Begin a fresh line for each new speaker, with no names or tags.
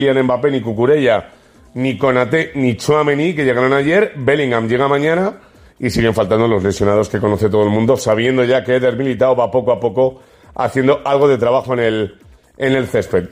Kylian Mbappé, ni Cucurella, ni Konaté, ni Tchouaméni, que llegaron ayer. Bellingham llega mañana y siguen faltando los lesionados que conoce todo el mundo, sabiendo ya que Eder Militao va poco a poco haciendo algo de trabajo en el césped.